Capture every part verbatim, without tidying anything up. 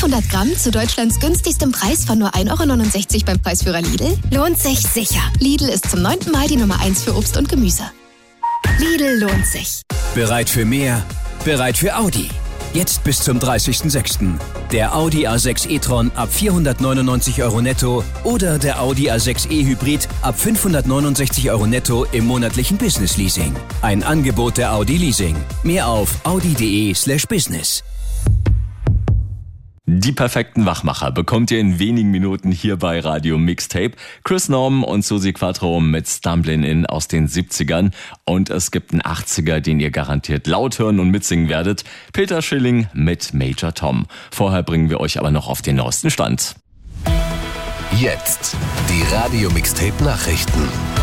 fünfhundert Gramm zu Deutschlands günstigstem Preis von nur ein Euro neunundsechzig beim Preisführer Lidl? Lohnt sich sicher. Lidl ist zum neunten Mal die Nummer eins für Obst und Gemüse. Lidl lohnt sich. Bereit für mehr? Bereit für Audi. Jetzt bis zum dreißigsten sechsten Der Audi A sechs e-tron ab vierhundertneunundneunzig Euro netto oder der Audi A sechs e-Hybrid ab fünfhundertneunundsechzig Euro netto im monatlichen Business-Leasing. Ein Angebot der Audi Leasing. Mehr auf audi.de slash business. Die perfekten Wachmacher bekommt ihr in wenigen Minuten hier bei Radio Mixtape. Chris Norman und Suzi Quatro mit Stumblin' In aus den siebzigern. Und es gibt einen achtziger, den ihr garantiert laut hören und mitsingen werdet. Peter Schilling mit Major Tom. Vorher bringen wir euch aber noch auf den neuesten Stand. Jetzt die Radio Mixtape Nachrichten.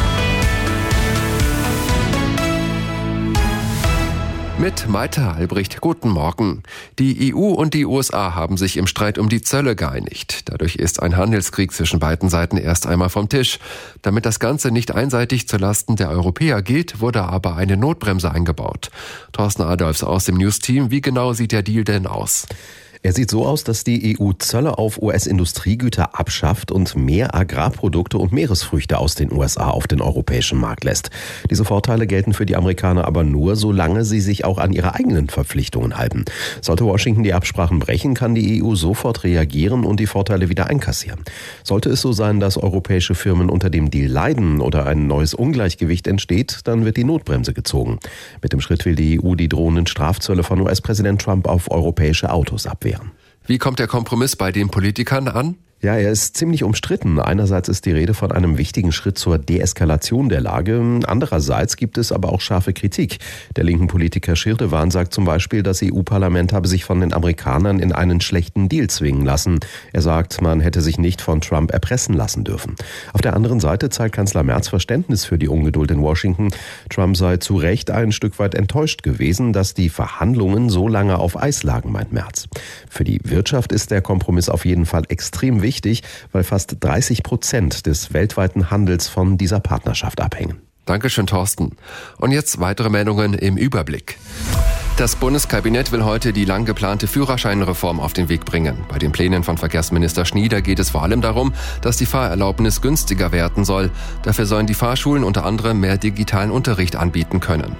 Mit Maita Albrecht, guten Morgen. Die E U und die U S A haben sich im Streit um die Zölle geeinigt. Dadurch ist ein Handelskrieg zwischen beiden Seiten erst einmal vom Tisch. Damit das Ganze nicht einseitig zulasten der Europäer geht, wurde aber eine Notbremse eingebaut. Thorsten Adolfs aus dem News-Team, wie genau sieht der Deal denn aus? Er sieht so aus, dass die E U Zölle auf U S-Industriegüter abschafft und mehr Agrarprodukte und Meeresfrüchte aus den U S A auf den europäischen Markt lässt. Diese Vorteile gelten für die Amerikaner aber nur, solange sie sich auch an ihre eigenen Verpflichtungen halten. Sollte Washington die Absprachen brechen, kann die E U sofort reagieren und die Vorteile wieder einkassieren. Sollte es so sein, dass europäische Firmen unter dem Deal leiden oder ein neues Ungleichgewicht entsteht, dann wird die Notbremse gezogen. Mit dem Schritt will die E U die drohenden Strafzölle von U S-Präsident Trump auf europäische Autos abwehren. Wie kommt der Kompromiss bei den Politikern an? Ja, er ist ziemlich umstritten. Einerseits ist die Rede von einem wichtigen Schritt zur Deeskalation der Lage. Andererseits gibt es aber auch scharfe Kritik. Der linken Politiker Schirdewan sagt zum Beispiel, das E U-Parlament habe sich von den Amerikanern in einen schlechten Deal zwingen lassen. Er sagt, man hätte sich nicht von Trump erpressen lassen dürfen. Auf der anderen Seite zeigt Kanzler Merz Verständnis für die Ungeduld in Washington. Trump sei zu Recht ein Stück weit enttäuscht gewesen, dass die Verhandlungen so lange auf Eis lagen, meint Merz. Für die Wirtschaft ist der Kompromiss auf jeden Fall extrem wichtig. Wichtig, weil fast dreißig Prozent des weltweiten Handels von dieser Partnerschaft abhängen. Dankeschön, Thorsten. Und jetzt weitere Meldungen im Überblick. Das Bundeskabinett will heute die lang geplante Führerscheinreform auf den Weg bringen. Bei den Plänen von Verkehrsminister Schnieder geht es vor allem darum, dass die Fahrerlaubnis günstiger werden soll. Dafür sollen die Fahrschulen unter anderem mehr digitalen Unterricht anbieten können.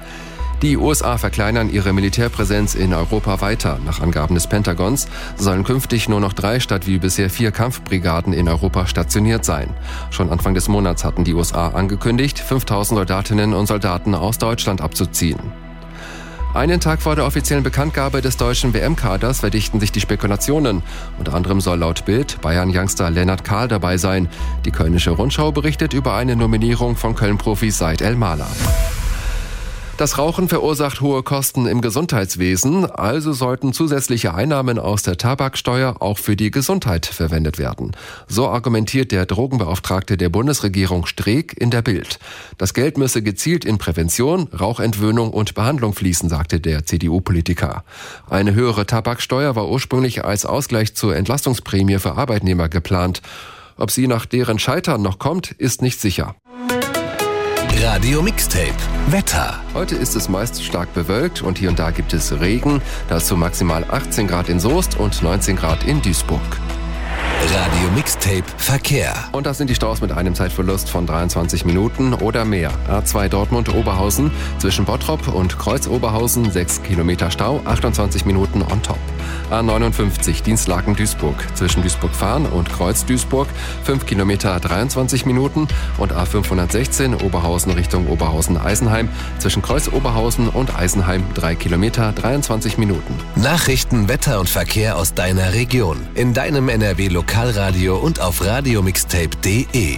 Die U S A verkleinern ihre Militärpräsenz in Europa weiter. Nach Angaben des Pentagons sollen künftig nur noch drei statt wie bisher vier Kampfbrigaden in Europa stationiert sein. Schon Anfang des Monats hatten die U S A angekündigt, fünftausend Soldatinnen und Soldaten aus Deutschland abzuziehen. Einen Tag vor der offiziellen Bekanntgabe des deutschen W M-Kaders verdichten sich die Spekulationen. Unter anderem soll laut Bild Bayern-Youngster Lennart Kahl dabei sein. Die Kölnische Rundschau berichtet über eine Nominierung von Köln-Profi Said El-Mala. Das Rauchen verursacht hohe Kosten im Gesundheitswesen, also sollten zusätzliche Einnahmen aus der Tabaksteuer auch für die Gesundheit verwendet werden. So argumentiert der Drogenbeauftragte der Bundesregierung Streeck in der Bild. Das Geld müsse gezielt in Prävention, Rauchentwöhnung und Behandlung fließen, sagte der C D U-Politiker. Eine höhere Tabaksteuer war ursprünglich als Ausgleich zur Entlastungsprämie für Arbeitnehmer geplant. Ob sie nach deren Scheitern noch kommt, ist nicht sicher. Radio Mixtape Wetter. Heute ist es meist stark bewölkt und hier und da gibt es Regen. Dazu maximal achtzehn Grad in Soest und neunzehn Grad in Duisburg. Radio Mixtape Verkehr. Und das sind die Staus mit einem Zeitverlust von dreiundzwanzig Minuten oder mehr. A zwei Dortmund-Oberhausen zwischen Bottrop und Kreuz-Oberhausen sechs Kilometer Stau, achtundzwanzig Minuten on top. A neunundfünfzig Dienstlaken-Duisburg zwischen Duisburg-Fahren und Kreuz-Duisburg fünf Kilometer dreiundzwanzig Minuten und A fünfhundertsechzehn Oberhausen Richtung Oberhausen-Eisenheim zwischen Kreuz-Oberhausen und Eisenheim drei Kilometer dreiundzwanzig Minuten. Nachrichten, Wetter und Verkehr aus deiner Region in deinem N R W-Lokalradio und auf radiomixtape punkt de.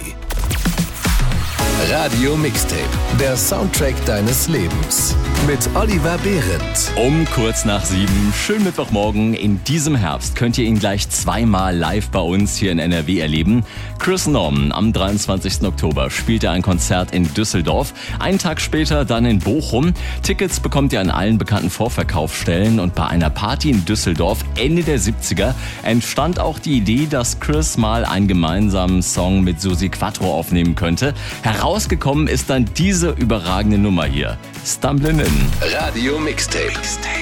Radio Mixtape, der Soundtrack deines Lebens. Mit Oliver Behrendt. Um kurz nach sieben, schönen Mittwochmorgen. In diesem Herbst könnt ihr ihn gleich zweimal live bei uns hier in N R W erleben. Chris Norman am dreiundzwanzigsten Oktober spielt er ein Konzert in Düsseldorf. Einen Tag später dann in Bochum. Tickets bekommt ihr an allen bekannten Vorverkaufsstellen. Und bei einer Party in Düsseldorf Ende der siebziger entstand auch die Idee, dass Chris mal einen gemeinsamen Song mit Suzi Quatro aufnehmen könnte. Herausgekommen ist dann diese überragende Nummer hier. Stumblin' In. Radio Mixtape.